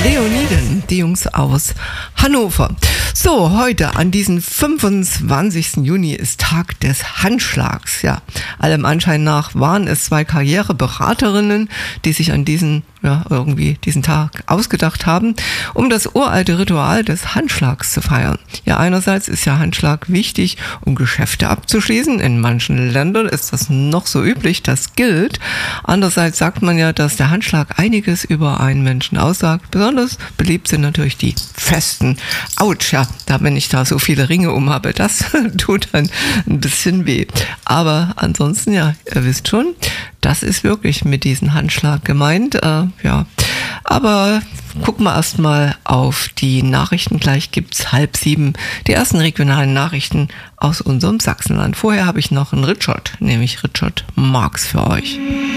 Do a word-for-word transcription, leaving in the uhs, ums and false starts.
Leoniden, die Jungs aus Hannover. So, heute an diesem fünfundzwanzigsten Juni ist Tag des Handschlags. Ja, allem Anschein nach waren es zwei Karriereberaterinnen, die sich an diesen, ja, irgendwie diesen Tag ausgedacht haben, um das uralte Ritual des Handschlags zu feiern. Ja, einerseits ist ja Handschlag wichtig, um Geschäfte abzuschließen. In manchen Ländern ist das noch so üblich, das gilt. Andererseits sagt man ja, dass der Handschlag einiges über einen Menschen aussagt. Besonders beliebt sind natürlich die festen. Autsch, ja, da wenn ich da so viele Ringe um habe, das tut dann ein bisschen weh. Aber ansonsten, ja, ihr wisst schon, das ist wirklich mit diesem Handschlag gemeint. Äh, ja, aber gucken wir erstmal auf die Nachrichten. Gleich gibt's halb sieben die ersten regionalen Nachrichten aus unserem Sachsenland. Vorher habe ich noch einen Richard, nämlich Richard Marx für euch.